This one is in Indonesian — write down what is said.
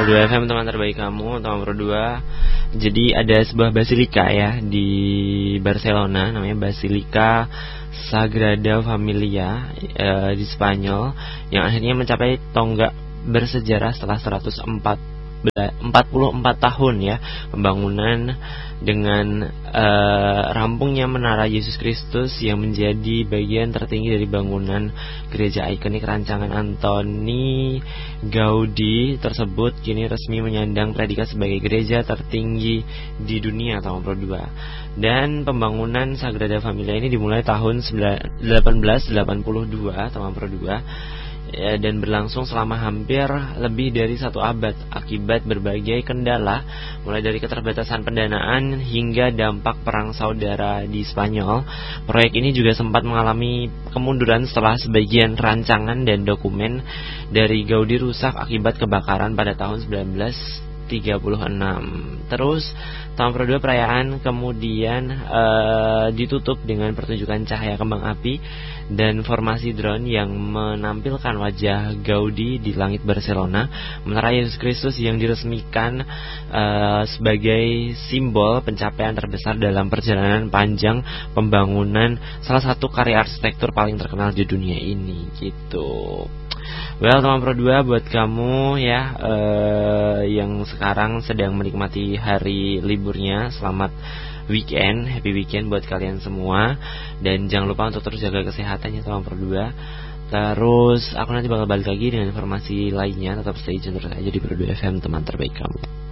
Pro 2 FM, teman terbaik kamu, teman Pro 2. Jadi ada sebuah basilika ya di Barcelona, namanya Basilika Sagrada Familia di Spanyol, yang akhirnya mencapai tonggak bersejarah setelah 144 tahun ya pembangunan, dengan rampungnya menara Yesus Kristus yang menjadi bagian tertinggi dari bangunan gereja ikonik rancangan Antoni Gaudi tersebut kini resmi menyandang predikat sebagai gereja tertinggi di dunia tahun Pro 2. Dan pembangunan Sagrada Familia ini dimulai tahun 1882 tahun Pro 2 ya, dan berlangsung selama hampir lebih dari 1 abad akibat berbagai kendala, mulai dari keterbatasan pendanaan hingga dampak perang saudara di Spanyol. Proyek ini juga sempat mengalami kemunduran setelah sebagian rancangan dan dokumen dari Gaudi rusak akibat kebakaran pada tahun 1936. Terus tahun Pro 2 perayaan kemudian ditutup dengan pertunjukan cahaya kembang api dan formasi drone yang menampilkan wajah Gaudi di langit Barcelona. Menara Yesus Kristus yang diresmikan sebagai simbol pencapaian terbesar dalam perjalanan panjang pembangunan salah satu karya arsitektur paling terkenal di dunia ini gitu. Well, teman Pro 2, buat kamu ya yang sekarang sedang menikmati hari liburnya, selamat weekend, happy weekend buat kalian semua. Dan jangan lupa untuk terus jaga kesehatannya teman Pro 2. Terus aku nanti bakal balik lagi dengan informasi lainnya. Tetap stay tune terus aja di Pro 2 FM, teman terbaik kamu.